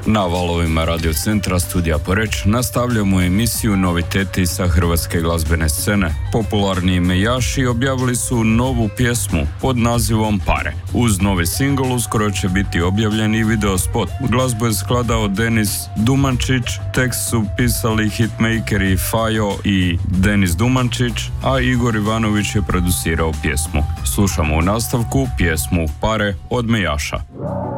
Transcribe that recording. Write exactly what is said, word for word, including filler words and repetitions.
Na valovima Radio Centra Studija Poreč nastavljamo emisiju Noviteti sa hrvatske glazbene scene. Popularni Mejaši objavili su novu pjesmu pod nazivom Pare. Uz novi singl uskoro će biti objavljen i videospot. Glazbu je skladao Denis Dumančić, tekst su pisali hitmakeri Fajo i Denis Dumančić, a Igor Ivanović je producirao pjesmu. Slušamo u nastavku pjesmu Pare od Mejaša.